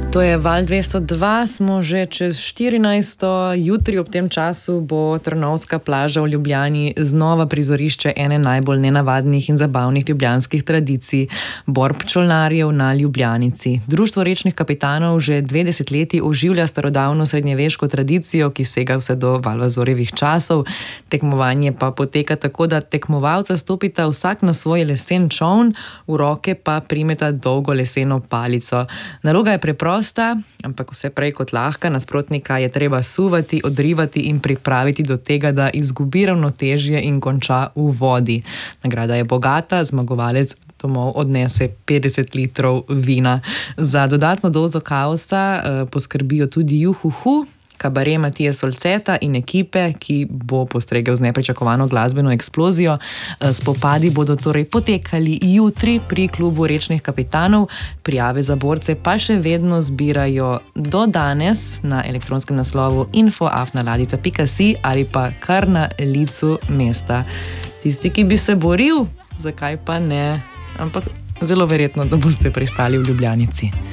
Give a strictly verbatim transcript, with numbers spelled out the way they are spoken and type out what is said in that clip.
To je Val dvesto dva, smo že čez štirinajsto. Jutri ob tem času bo Trnovska plaža v Ljubljani znova prizorišče ene najbolj nenavadnih in zabavnih ljubljanskih tradicij – borb čolnarjev na Ljubljanici. Društvo rečnih kapitanov že dve desetletji oživlja starodavno srednjeveško tradicijo, ki sega vse do Valvazorjevih časov. Tekmovanje pa poteka tako, da tekmovalca stopita vsak na svoj lesen čoln, v roke pa primeta dolgo leseno palico. Naloga je preprosta, ampak vse prej kot lahka. Nasprotnika je treba suvati, odrivati in pripraviti do tega, da izgubi ravnotežje in konča v vodi. Nagrada je bogata, zmagovalec domov odnese petdeset litrov vina. Za dodatno dozo kaosa eh, poskrbijo tudi Juhuhu, kabaret Matije Solceta in ekipe, ki bo postregel z nepričakovano glasbeno eksplozijo. Spopadi bodo torej potekali jutri pri klubu rečnih kapitanov. Prijave za borce pa še vedno zbirajo do danes na elektronskem naslovu info afna ladica pika si ali pa kar na licu mesta. Tisti, ki bi se boril, zakaj pa ne? Ampak zelo verjetno, da boste pristali v Ljubljanici.